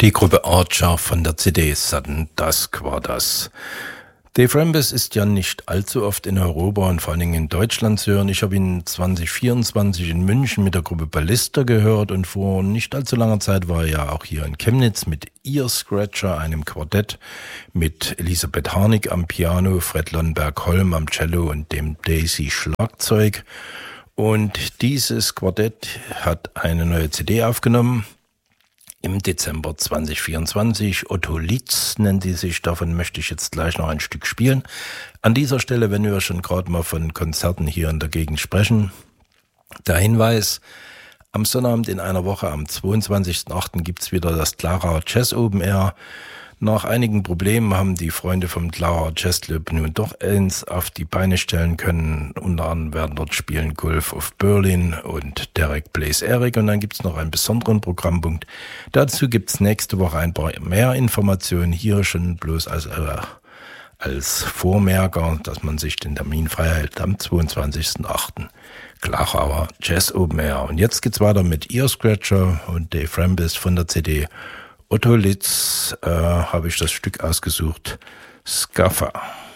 Die Gruppe Archer von der CD Sudden Dusk war das. Dave Rambis ist ja nicht allzu oft in Europa und vor allen Dingen in Deutschland zu hören. Ich habe ihn 2024 in München mit der Gruppe Ballista gehört und vor nicht allzu langer Zeit war er ja auch hier in Chemnitz mit Ear Scratcher, einem Quartett mit Elisabeth Harnik am Piano, Fred Lonnberg-Holm am Cello und dem Daisy Schlagzeug. Und dieses Quartett hat eine neue CD aufgenommen. Im Dezember 2024, Otto Litz nennt die sich, davon möchte ich jetzt gleich noch ein Stück spielen. An dieser Stelle, wenn wir schon gerade mal von Konzerten hier in der Gegend sprechen, der Hinweis, am Sonnabend in einer Woche, am 22.08. gibt's wieder das Clara Jazz Open Air. Nach einigen Problemen haben die Freunde vom Clara Jazz Club nun doch eins auf die Beine stellen können. Unter anderem werden dort spielen Gulf of Berlin und Derek Blaze Eric. Und dann gibt's noch einen besonderen Programmpunkt. Dazu gibt's nächste Woche ein paar mehr Informationen. Hier schon bloß als Vormerker, dass man sich den Termin frei hält am 22.08. Clara Jazz Open Air. Und jetzt geht's weiter mit Ear Scratcher und Dave Rambis von der CD Otto Litz habe ich das Stück ausgesucht, Scuffer.